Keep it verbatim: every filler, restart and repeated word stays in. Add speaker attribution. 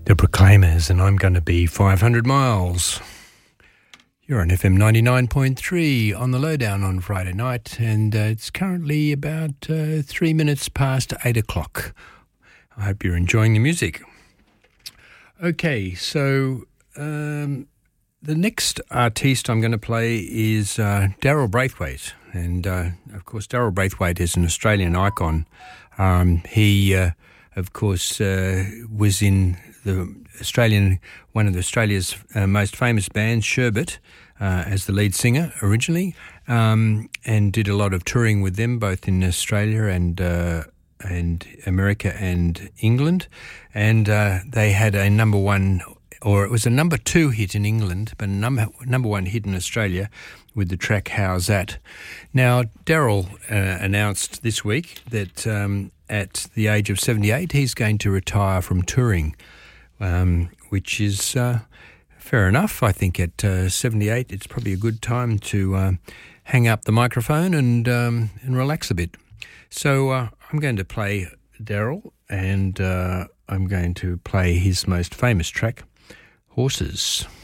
Speaker 1: The Proclaimers, and I'm going to be five hundred miles. You're on F M ninety-nine point three on the Lowdown on Friday night, and uh, it's currently about uh, three minutes past eight o'clock. I hope you're enjoying the music. Okay, so um, the next artiste I'm going to play is uh, Daryl Braithwaite, and uh, of course Daryl Braithwaite is an Australian icon. Um, he, uh, of course, uh, was in the Australian, one of Australia's uh, most famous bands, Sherbet, uh, as the lead singer originally, um, and did a lot of touring with them, both in Australia and uh, and America and England. And uh, they had a number one, or it was a number two hit in England, but a number number one hit in Australia with the track "How's That." Now, Daryl uh, announced this week that um, at the age of seventy-eight, he's going to retire from touring. Um, which is uh, fair enough. I think at uh, seventy-eight, it's probably a good time to uh, hang up the microphone and um, and relax a bit. So uh, I'm going to play Daryl, and uh, I'm going to play his most famous track, Horses.